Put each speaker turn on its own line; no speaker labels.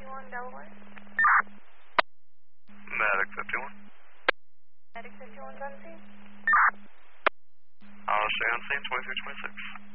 51 Delaware.
Medic 51.
Medic 51's on scene.
I'll stay on scene 2326.